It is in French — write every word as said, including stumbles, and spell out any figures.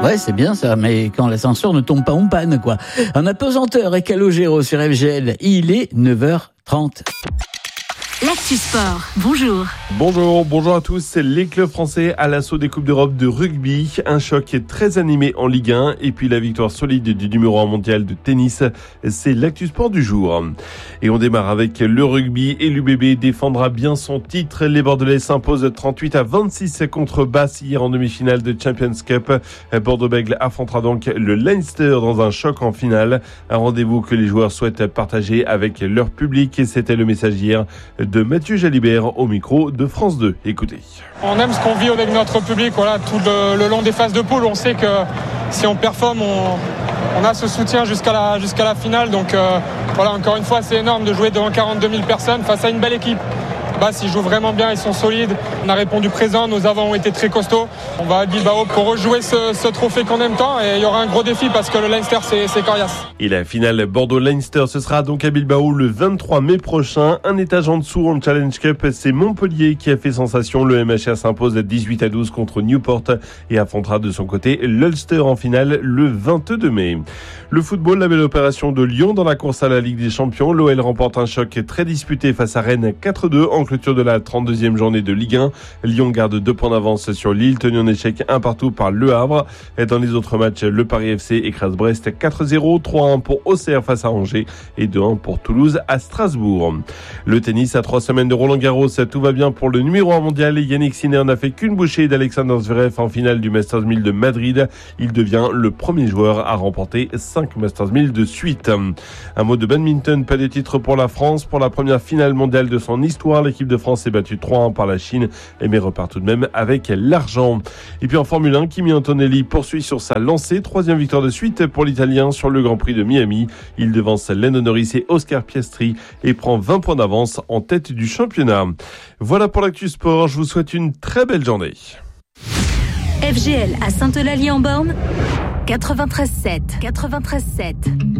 Ouais, c'est bien ça, mais quand l'ascenseur ne tombe pas en panne, quoi. Un apesanteur et Calogero sur F G L, il est neuf heures trente. L'Actu Sport, bonjour. Bonjour, bonjour à tous. Les clubs français à l'assaut des Coupes d'Europe de rugby. Un choc très animé en Ligue un et puis la victoire solide du numéro un mondial de tennis. C'est l'Actu Sport du jour. Et on démarre avec le rugby et l'U B B défendra bien son titre. Les Bordelais s'imposent trente-huit à vingt-six contre Basse hier en demi-finale de Champions Cup. Bordeaux-Bègles affrontera donc le Leinster dans un choc en finale. Un rendez-vous que les joueurs souhaitent partager avec leur public et c'était le message hier de Mathieu Jalibert au micro de France deux. Écoutez. On aime ce qu'on vit avec notre public, voilà, tout le, le long des phases de poule. On sait que si on performe, on, on a ce soutien jusqu'à la, jusqu'à la finale. Donc euh, voilà, encore une fois, c'est énorme de jouer devant quarante-deux mille personnes face à une belle équipe. Basse, ils jouent vraiment bien, ils sont solides. On a répondu présent, nos avants ont été très costauds. On va à Bilbao pour rejouer ce, ce trophée qu'on aime tant et il y aura un gros défi parce que le Leinster, c'est, c'est coriace. Et la finale Bordeaux-Leinster, ce sera donc à Bilbao le vingt-trois mai prochain. Un étage en dessous en Challenge Cup, c'est Montpellier qui a fait sensation. Le M H R s'impose à dix-huit à douze contre Newport et affrontera de son côté l'Ulster en finale le vingt-deux mai. Le football, la belle opération de Lyon dans la course à la Ligue des Champions. L'O L remporte un choc très disputé face à Rennes quatre deux en clôture de la trente-deuxième journée de Ligue un. Lyon garde deux points d'avance sur Lille, tenu en échec un partout par Le Havre. Et dans les autres matchs, le Paris F C écrase Brest quatre zéro, trois un pour Auxerre face à Angers et deux un pour Toulouse à Strasbourg. Le tennis à trois semaines de Roland-Garros, tout va bien pour le numéro un mondial. Yannick Sinner n'a fait qu'une bouchée d'Alexander Zverev en finale du Masters mille de Madrid. Il devient le premier joueur à remporter cinq Masters mille de suite. Un mot de badminton, pas de titre pour la France. Pour la première finale mondiale de son histoire, l'équipe de France s'est battue trois un par la Chine, mais repart tout de même avec l'argent. Et puis en Formule un, Kimi Antonelli poursuit sur sa lancée. Troisième victoire de suite pour l'Italien sur le Grand Prix de Miami. Il devance Lando Norris et Oscar Piastri et prend vingt points d'avance en tête du championnat. Voilà pour l'Actu Sport. Je vous souhaite une très belle journée. F G L à Sainte-Eulalie en Borne, quatre-vingt-treize sept. quatre-vingt-treize sept.